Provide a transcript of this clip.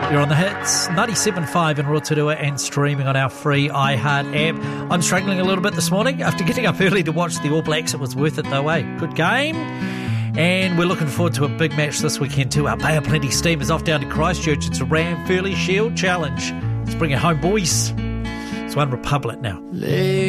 You're on the hits, 97.5 in Rotorua and streaming on our free iHeart app. I'm struggling a little bit this morning after getting up early to watch the All Blacks. It was worth it though, eh? Good game. And we're looking forward to a big match this weekend too. Our Bay of Plenty team is off down to Christchurch. It's a Ranfurly Shield Challenge. Let's bring it home, boys. It's One Republic now.